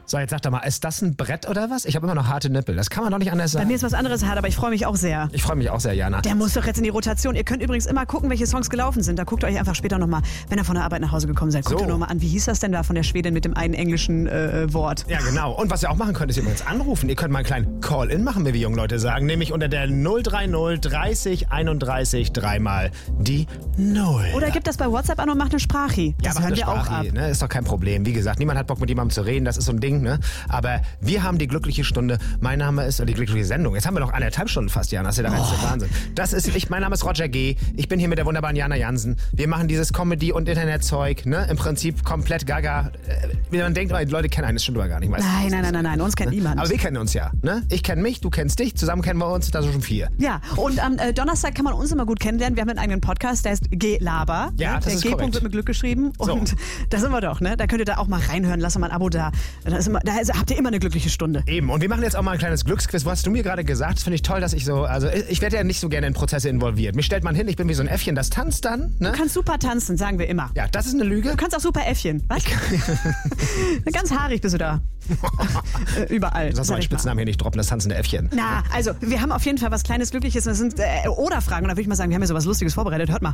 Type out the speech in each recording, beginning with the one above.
So, jetzt sag doch mal, ist das ein Brett oder was? Ich habe immer noch harte Nippel. Das kann man doch nicht anders sagen. Bei mir ist was anderes hart, aber ich freue mich auch sehr. Ich freue mich auch sehr, Jana. Der muss doch jetzt in die Rotation. Ihr könnt übrigens immer gucken, welche Songs gelaufen sind. Da guckt euch einfach später nochmal, wenn ihr von der Arbeit nach Hause gekommen seid, guckt ihr nochmal an. Wie hieß das denn da von der Schwedin mit dem einen englischen Wort? Ja, genau. Und was ihr auch machen könnt, ist übrigens anrufen. Ihr könnt mal einen kleinen Call-In machen, wie wir jungen Leute sagen. Nämlich unter der 030 30 31 dreimal die 0. Oder gibt das bei WhatsApp an und macht eine Sprachi. Das ja, hören wir auch ab. Ne? Ist doch kein Problem. Wie gesagt, niemand hat Bock mit jemandem zu reden. Das ist so ein Ding. Ne? Aber wir haben die glückliche Stunde. Mein Name ist, die glückliche Sendung. Jetzt haben wir noch 1,5 Stunden fast, Jana. Das ist ja der reinste Wahnsinn. Das ist mein Name ist Roger G. Ich bin hier mit der wunderbaren Jana Jansen. Wir machen dieses Comedy- und Internetzeug. Ne? Im Prinzip komplett gaga. Man denkt, die Leute kennen einen, das stimmt aber gar nicht. Nein. Uns kennt niemand. Aber wir kennen uns ja. Ne? Ich kenne mich, du kennst dich. Zusammen kennen wir uns. Das sind schon 4. Ja, und am Donnerstag kann man uns immer gut kennenlernen. Wir haben einen eigenen Podcast, der heißt G-Laber. Ja, das der ist G-Punkt korrekt. wird mit Glück geschrieben. So. Und da sind wir doch, ne? Da könnt ihr da auch mal reinhören. Lasst mal ein Abo da. Habt ihr immer eine glückliche Stunde. Eben. Und wir machen jetzt auch mal ein kleines Glücksquiz. Was hast du mir gerade gesagt? Das finde ich toll, dass ich so... Also ich werde ja nicht so gerne in Prozesse involviert. Mich stellt man hin, ich bin wie so ein Äffchen, das tanzt dann. Ne? Du kannst super tanzen, sagen wir immer. Ja, das ist eine Lüge. Du kannst auch super Äffchen. Was? Ganz haarig bist du da. Überall. Du sollst meinen Spitznamen hier nicht droppen, das tanzende Äffchen. Na, also, wir haben auf jeden Fall was Kleines Glückliches. Das sind Oder-Fragen. Und da würde ich mal sagen, wir haben hier so was Lustiges vorbereitet. Hört mal.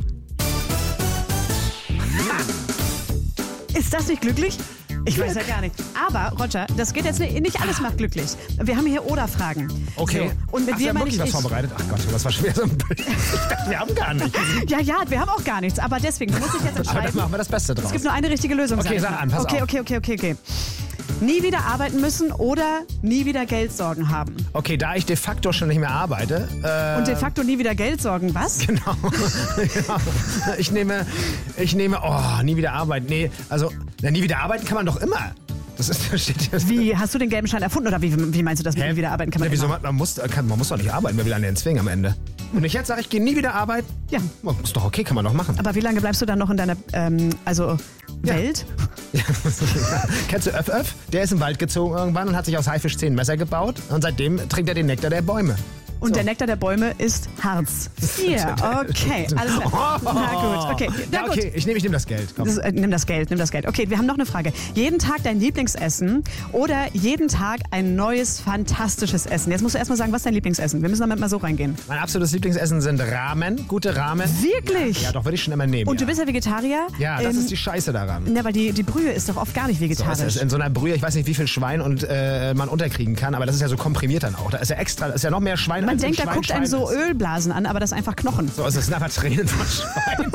Ist das nicht glücklich? Ich weiß ja gar nicht. Aber, Roger, das geht jetzt nicht alles macht glücklich. Wir haben hier Oder-Fragen. Okay. So, und mit Ach, dir wir haben meine wirklich was vorbereitet? Ach Gott, das war schwer so ein Bild. Ich dachte, wir haben gar nichts. Ja, wir haben auch gar nichts. Aber deswegen muss ich jetzt Aber dann entscheiden. machen wir das Beste draus. Es gibt nur eine richtige Lösung. Okay, sag an, pass auf. Okay. Nie wieder arbeiten müssen oder nie wieder Geldsorgen haben. Okay, da ich de facto schon nicht mehr arbeite... Und de facto nie wieder Geldsorgen, was? Genau. Ich nehme, nie wieder arbeiten. Nee, also, nie wieder arbeiten kann man doch immer. Das steht hier. Wie, hast du den gelben Schein erfunden oder wie meinst du das, mit nie wieder arbeiten kann man wieso? immer? Man muss doch nicht arbeiten, wer will an den zwingen am Ende? Und ich jetzt sage, ich gehe nie wieder arbeiten? Ja. Ist doch okay, kann man doch machen. Aber wie lange bleibst du dann noch in deiner, Welt? Ja. Kennst du Öff? Der ist im Wald gezogen irgendwann und hat sich aus Haifischzähnen ein Messer gebaut und seitdem trinkt er den Nektar der Bäume. Und der Nektar der Bäume ist Harz. Ja, okay, alles klar. Na gut, okay. Ja, okay, ich nehme das Geld. Komm. Nimm das Geld. Okay, wir haben noch eine Frage. Jeden Tag dein Lieblingsessen oder jeden Tag ein neues, fantastisches Essen? Jetzt musst du erstmal sagen, was ist dein Lieblingsessen? Wir müssen damit mal so reingehen. Mein absolutes Lieblingsessen sind Ramen, gute Ramen. Wirklich? Ja, doch, würde ich schon immer nehmen. Und du bist ja Vegetarier? Ja, das ist die Scheiße daran. Na, weil die Brühe ist doch oft gar nicht vegetarisch. So ist es. In so einer Brühe, ich weiß nicht, wie viel Schwein und man unterkriegen kann, aber das ist ja so komprimiert dann auch. Da ist ja extra, ist ja noch mehr Schwein. Man denkt, da guckt einem so Ölblasen an, aber das ist einfach Knochen. So ist es, sind einfach Tränen von Schweinen.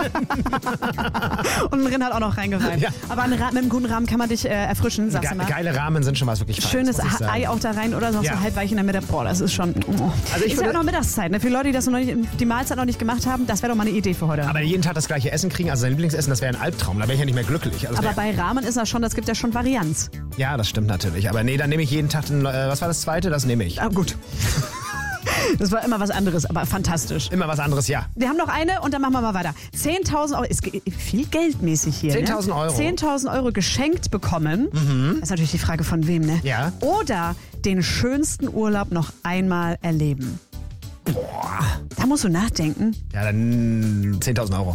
Und ein Rind hat auch noch reingeweint. Ja. Aber mit einem guten Rahmen kann man dich erfrischen, sagst du mal. Geile Rahmen sind schon was wirklich Feines. Schönes Ei auch da rein oder so halb weich in der Mitte. Boah, das ist schon... Also ich ist ja auch noch Mittagszeit. Ne? Für Leute, die das noch nicht, die Mahlzeit noch nicht gemacht haben, das wäre doch mal eine Idee für heute. Aber jeden Tag das gleiche Essen kriegen, also sein Lieblingsessen, das wäre ein Albtraum. Da wäre ich ja nicht mehr glücklich. Also aber bei Ramen ist das schon, das gibt ja schon Varianz. Ja, das stimmt natürlich. Aber nee, dann nehme ich jeden Tag, was war das zweite? Das nehme ich. Ah, gut. Das war immer was anderes, aber fantastisch. Immer was anderes, ja. Wir haben noch eine und dann machen wir mal weiter. 10.000 Euro, ist viel geldmäßig hier. 10.000 ne? Euro. 10.000 Euro geschenkt bekommen. Das ist natürlich die Frage von wem, ne? Ja. Oder den schönsten Urlaub noch einmal erleben. Boah. Da musst du nachdenken. Ja, dann 10.000 Euro.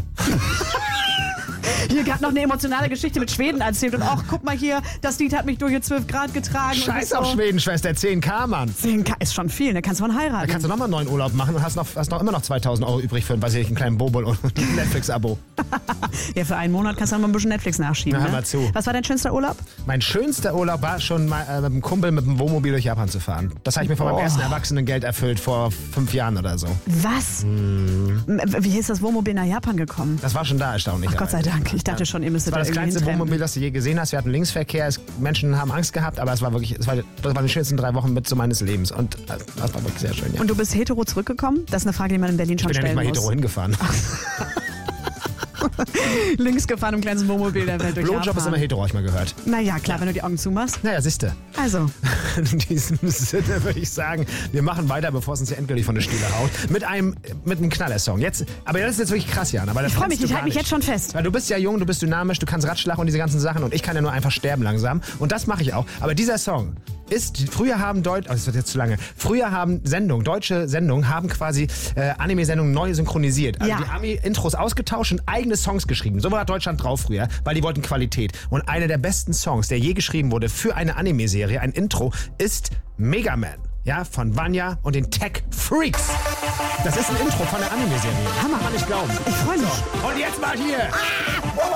Hier gerade noch eine emotionale Geschichte mit Schweden erzählt. Und auch, guck mal hier, das Lied hat mich durch 12 Grad getragen. Scheiß und auf so. Schweden, Schwester, 10.000, Mann. 10K ist schon viel, ne? Kannst du mal heiraten. Da kannst du nochmal einen neuen Urlaub machen und hast noch immer noch 2.000 Euro übrig für einen kleinen Bobol und ein Netflix-Abo. Ja, für einen Monat kannst du noch mal ein bisschen Netflix nachschieben. Na, hör ne? mal zu. Was war dein schönster Urlaub? Mein schönster Urlaub war schon mal mit einem Kumpel mit dem Wohnmobil durch Japan zu fahren. Das habe ich mir von meinem ersten Erwachsenengeld erfüllt vor 5 Jahren oder so. Was? Wie ist das Wohnmobil nach Japan gekommen? Das war schon da erstaunlich. Ach Gott sei Dank. Ich dachte schon, ihr müsstet Das war da das irgendwie kleinste hintrampen. Wohnmobil, das du je gesehen hast. Wir hatten Linksverkehr. Menschen haben Angst gehabt, aber das waren die schönsten 3 Wochen mit so meines Lebens. Und das war wirklich sehr schön, ja. Und du bist hetero zurückgekommen? Das ist eine Frage, die man in Berlin schon Ich bin ja stellen nicht mal hetero muss. hingefahren. Links gefahren im kleinsten Wohnmobil der Welt durch Blowjob Japan. ist immer hetero, hab ich mal gehört. Naja, klar, wenn du die Augen zumachst. Naja, siehste. Also, In diesem Sinne würde ich sagen, wir machen weiter, bevor es uns hier endgültig von der Stühle haut. Mit einem Knallersong. Aber das ist jetzt wirklich krass, Jana. ich freue mich, ich halte mich jetzt schon fest. Weil du bist ja jung, du bist dynamisch, du kannst Ratschlag und diese ganzen Sachen und ich kann ja nur einfach sterben langsam. Und das mache ich auch. Aber dieser Song, früher haben das wird jetzt zu lange. Früher haben deutsche Sendungen haben quasi Anime-Sendungen neu synchronisiert. Also die Ami-Intros ausgetauscht und eigene Songs geschrieben. So war Deutschland drauf früher, weil die wollten Qualität. Und einer der besten Songs, der je geschrieben wurde für eine Anime-Serie, ein Intro, ist Mega Man. Ja, von Vanya und den Tech Freaks. Das ist ein Intro von der Anime-Serie. Hammer. Kann man nicht glauben. Ich freue mich. Und jetzt mal hier.